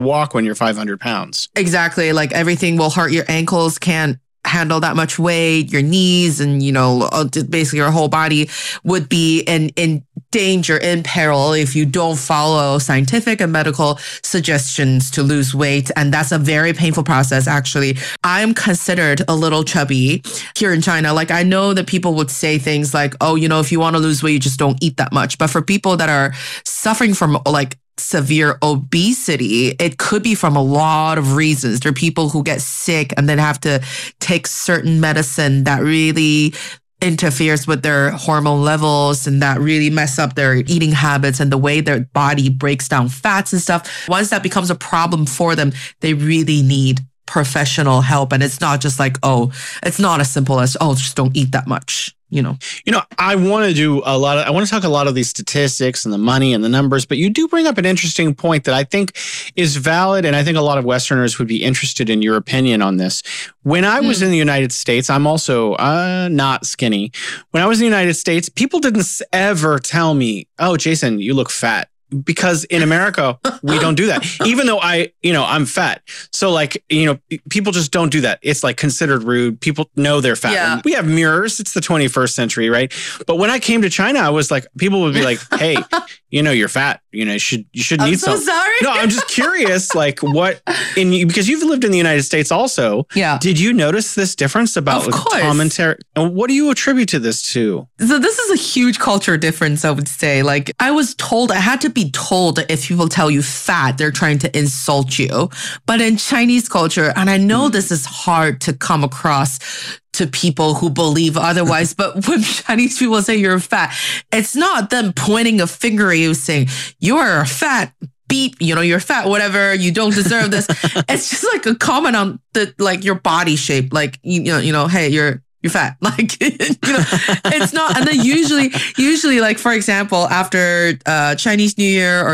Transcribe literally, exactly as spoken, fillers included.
walk when you're five hundred pounds. Exactly. Like everything will hurt your ankles, can't handle that much weight, your knees and, you know, basically your whole body would be in, in danger, in peril if you don't follow scientific and medical suggestions to lose weight. And that's a very painful process, actually. I'm considered a little chubby here in China. Like, I know that people would say things like, oh, you know, if you want to lose weight, you just don't eat that much. But for people that are suffering from like severe obesity, it could be from a lot of reasons. There are people who get sick and then have to take certain medicine that really interferes with their hormone levels and that really mess up their eating habits and the way their body breaks down fats and stuff. Once that becomes a problem for them, they really need professional help. And it's not just like, oh, it's not as simple as, oh, just don't eat that much. You know, you know, I want to do a lot of, I want to talk a lot of these statistics and the money and the numbers, but you do bring up an interesting point that I think is valid. And I think a lot of Westerners would be interested in your opinion on this. When I was mm. in the United States, I'm also uh, not skinny. When I was in the United States, people didn't ever tell me, oh, Jason, you look fat. Because in America, we don't do that. Even though I, you know, I'm fat. So like, you know, people just don't do that. It's like considered rude. People know they're fat. Yeah. We have mirrors. It's the twenty-first century, right? But when I came to China, I was like, people would be like, hey, you know, you're fat. You know, you should, you should I'm eat so something. sorry. No, I'm just curious, like what, in because you've lived in the United States also. Yeah. Did you notice this difference about Of course. commentary? And what do you attribute to this to? So this is a huge culture difference, I would say. Like I was told, I had to be told that if people tell you fat, they're trying to insult you. But in Chinese culture, and I know mm. this is hard to come across to people who believe otherwise, but when Chinese people say you're fat, it's not them pointing a finger at you saying, you're fat, beep, you know, you're fat, whatever, you don't deserve this. It's just like a comment on the, like your body shape. Like, you know, you know, hey, you're, you're fat. Like, you know, it's not. And then usually, usually like, for example, after uh, Chinese New Year or